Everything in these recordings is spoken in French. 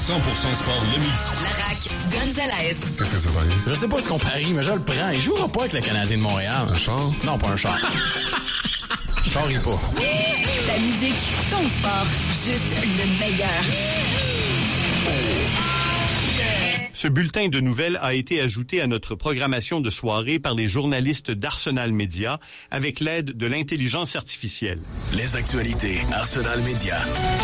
100% sport le midi. Larac, Gonzalez. Qu'est-ce que ça va aller? Je sais pas ce qu'on parie, mais je le prends. Il jouera pas avec le Canadien de Montréal. Un char? Non, pas un char. Je parie pas. Ta musique, ton sport, juste le meilleur. Ce bulletin de nouvelles a été ajouté à notre programmation de soirée par les journalistes d'Arsenal Média avec l'aide de l'intelligence artificielle. Les actualités Arsenal Média.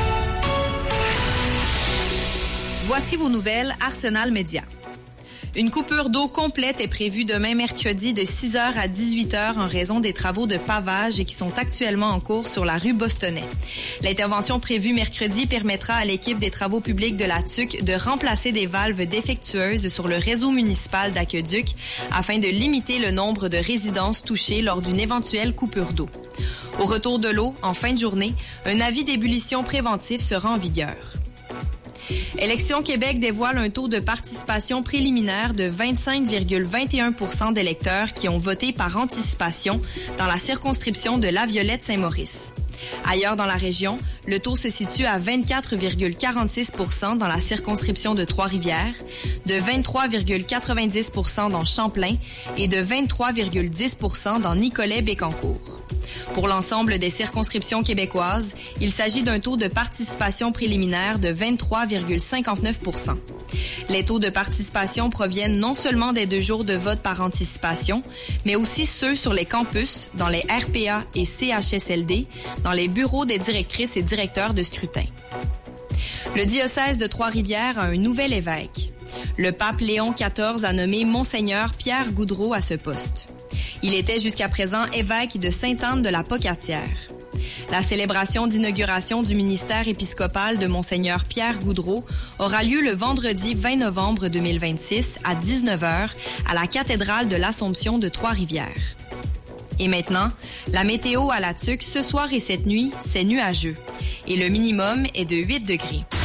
Voici vos nouvelles Arsenal Média. Une coupure d'eau complète est prévue demain mercredi de 6h à 18h en raison des travaux de pavage et qui sont actuellement en cours sur la rue Bostonais. L'intervention prévue mercredi permettra à l'équipe des travaux publics de la TUC de remplacer des valves défectueuses sur le réseau municipal d'aqueduc afin de limiter le nombre de résidences touchées lors d'une éventuelle coupure d'eau. Au retour de l'eau, en fin de journée, un avis d'ébullition préventif sera en vigueur. Élections Québec dévoile un taux de participation préliminaire de 25,21% d'électeurs qui ont voté par anticipation dans la circonscription de La Violette-Saint-Maurice. Ailleurs dans la région, le taux se situe à 24,46% dans la circonscription de Trois-Rivières, de 23,90% dans Champlain et de 23,10% dans Nicolet-Bécancour. Pour l'ensemble des circonscriptions québécoises, il s'agit d'un taux de participation préliminaire de 23,59%. Les taux de participation proviennent non seulement des 2 jours de vote par anticipation, mais aussi ceux sur les campus, dans les RPA et CHSLD, dans les bureaux des directrices et directeurs de scrutin. Le diocèse de Trois-Rivières a un nouvel évêque. Le pape Léon XIV a nommé Monseigneur Pierre Goudreau à ce poste. Il était jusqu'à présent évêque de Sainte-Anne de la Pocatière. La célébration d'inauguration du ministère épiscopal de Monseigneur Pierre Goudreau aura lieu le vendredi 20 novembre 2026 à 19h à la cathédrale de l'Assomption de Trois-Rivières. Et maintenant, la météo à la TUC ce soir et cette nuit, c'est nuageux. Et le minimum est de 8 degrés.